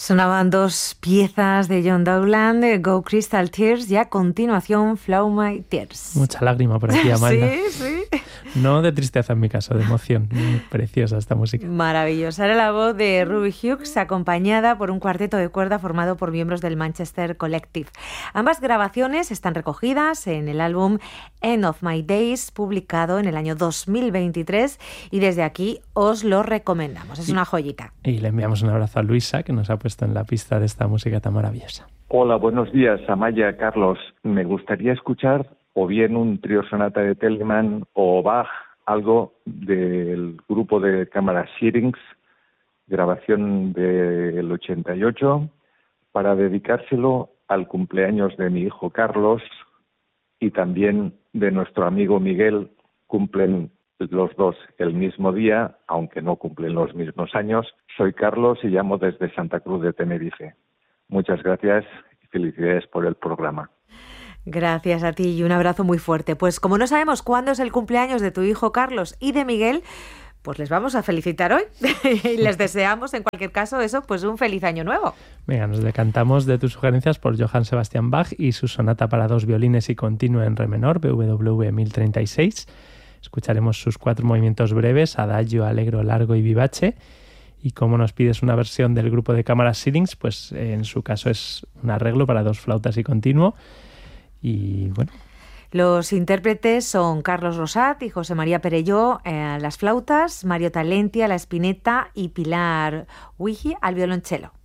Sonaban dos piezas de John Dowland, Go Crystal Tears, y a continuación Flow My Tears. Mucha lágrima por aquí, Amanda. Sí. No de tristeza en mi caso, de emoción. Muy preciosa esta música. Maravillosa. Era la voz de Ruby Hughes, acompañada por un cuarteto de cuerda formado por miembros del Manchester Collective. Ambas grabaciones están recogidas en el álbum End of My Days, publicado en el año 2023, y desde aquí os lo recomendamos. Es una joyita. Y le enviamos un abrazo a Luisa, que nos ha puesto en la pista de esta música tan maravillosa. Hola, buenos días, Amaya, Carlos. Me gustaría escuchar o bien un trío sonata de Telemann o Bach, algo del grupo de cámara Syrinx, grabación del 88, para dedicárselo al cumpleaños de mi hijo Carlos y también de nuestro amigo Miguel. Cumplen los dos el mismo día, aunque no cumplen los mismos años. Soy Carlos y llamo desde Santa Cruz de Tenerife. Muchas gracias y felicidades por el programa. Gracias a ti y un abrazo muy fuerte. Pues como no sabemos cuándo es el cumpleaños de tu hijo Carlos y de Miguel, pues les vamos a felicitar hoy y les deseamos en cualquier caso eso, pues un feliz año nuevo. Venga, nos decantamos de tus sugerencias por Johann Sebastian Bach y su sonata para dos violines y continuo en re menor, BWV 1036. Escucharemos sus 4 movimientos breves, adagio, allegro, largo y vivace. Y como nos pides una versión del grupo de cámara Syrinx, pues en su caso es un arreglo para dos flautas y continuo. Y bueno. Los intérpretes son Carlos Rosat y José María Perelló a las flautas, Mario Talenti a la espineta y Pilar Huigi al violonchelo.